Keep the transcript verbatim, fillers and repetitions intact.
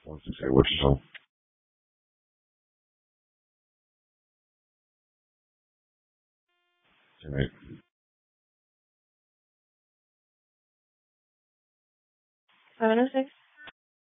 One six eight. What's your son? Ten eight. Seven oh six.